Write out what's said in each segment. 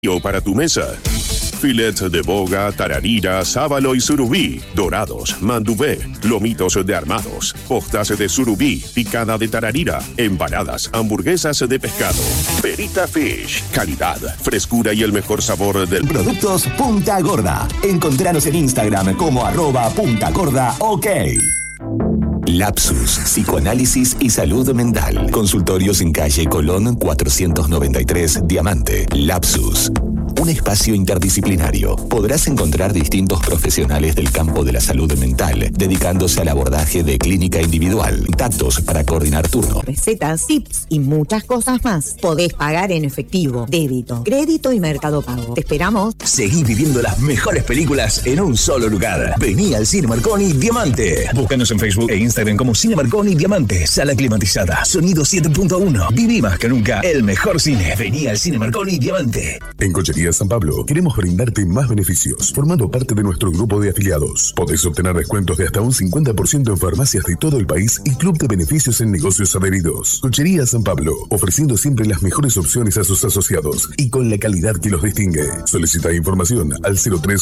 Para tu mesa. Filet de boga, tararira, sábalo y surubí, dorados, mandubé, lomitos de armados, postas de surubí, picada de tararira, empanadas, hamburguesas de pescado. Perita Fish, calidad, frescura y el mejor sabor del... Productos Punta Gorda. Encontranos en Instagram como @puntagordaok. Lapsus, psicoanálisis y salud mental. Consultorios en calle Colón 493, Diamante. Lapsus. Un espacio interdisciplinario. Podrás encontrar distintos profesionales del campo de la salud mental, dedicándose al abordaje de clínica individual, datos para coordinar turno, recetas, tips y muchas cosas más. Podés pagar en efectivo, débito, crédito y Mercado Pago. Te esperamos. Seguí viviendo las mejores películas en un solo lugar. Vení al Cine Marconi Diamante. Búscanos en Facebook e Instagram como Cine Marconi Diamante. Sala climatizada, sonido 7.1. Viví más que nunca el mejor cine. Vení al Cine Marconi Diamante. En Cochería San Pablo queremos brindarte más beneficios formando parte de nuestro grupo de afiliados. Podés obtener descuentos de hasta un 50% en farmacias de todo el país y club de beneficios en negocios adheridos. Cochería San Pablo, ofreciendo siempre las mejores opciones a sus asociados y con la calidad que los distingue. Solicita información al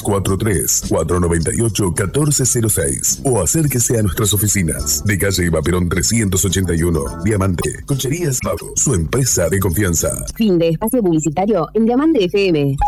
0343-498-1406 o acérquese a nuestras oficinas de calle Eva Perón 381, Diamante. Cochería San Pablo, su empresa de confianza. Fin de espacio publicitario en Diamante FM.